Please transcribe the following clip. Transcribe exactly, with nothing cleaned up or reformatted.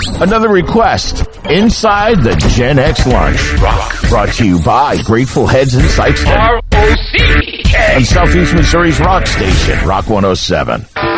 Another request. Inside the Gen X Lunch. Rock. Brought to you by Grateful Heads and Sight Study. R O C K. And Southeast Missouri's rock station, Rock one oh seven.